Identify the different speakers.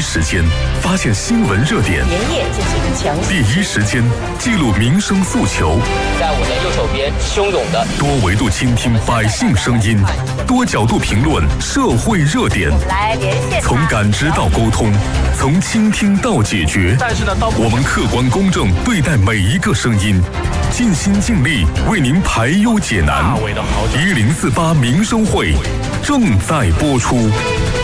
Speaker 1: 时间发现新闻热点，
Speaker 2: 连夜进行强
Speaker 1: 第一时间记录民生诉求，
Speaker 3: 在我的右手边汹涌的
Speaker 1: 多维度倾听百姓声音，多角度评论社会热点。
Speaker 2: 来连线，
Speaker 1: 从感知到沟通，从倾听到解决。
Speaker 3: 但是呢，
Speaker 1: 我们客观公正对待每一个声音，尽心尽力为您排忧解难。1048民生会正在播出。